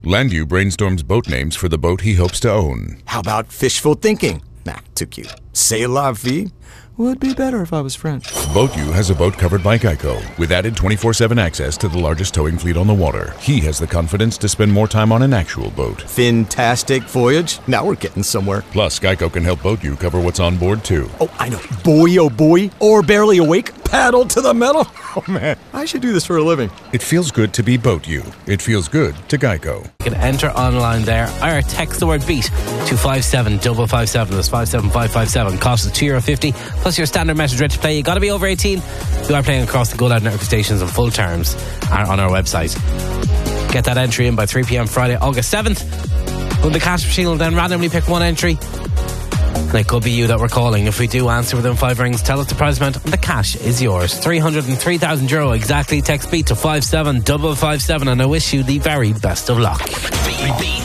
Landview brainstorms boat names for the boat he hopes to own. How about fishful thinking? Nah, too cute. C'est la vie? Would be better if I was French. BoatU has a boat covered by Geico, with added 24/7 access to the largest towing fleet on the water. He has the confidence to spend more time on an actual boat. Fantastic voyage. Now we're getting somewhere. Plus, Geico can help BoatU cover what's on board, too. Oh, I know. Boy, oh boy. Or barely awake. Paddle to the metal. Oh, man. I should do this for a living. It feels good to be BoatU. It feels good to Geico. You can enter online there or text the word BEAT to 57557. That's 57557. Cost is €2.50 plus your standard message rate to play. You got to be over 18. You are playing across the Go Loud network stations, and full terms are on our website. Get that entry in by 3 p.m. Friday, August 7th. When the cash machine will then randomly pick one entry. And it could be you that we're calling. If we do answer within 5 rings, tell us the prize amount and the cash is yours. €303,000 exactly. Text BEAT to 57557 and I wish you the very best of luck. Beat.